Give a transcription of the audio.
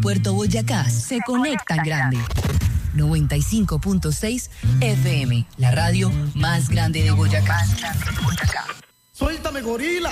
Puerto Boyacá se conecta en grande. 95.6 FM, la radio más grande de Boyacá. ¡Suéltame, gorila!